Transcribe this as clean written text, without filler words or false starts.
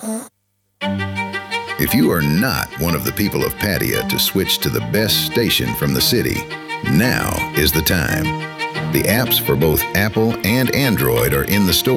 If you are not one of the people of Patia to switch to the best station from the city, now is the time. The apps for both Apple and Android are in the store.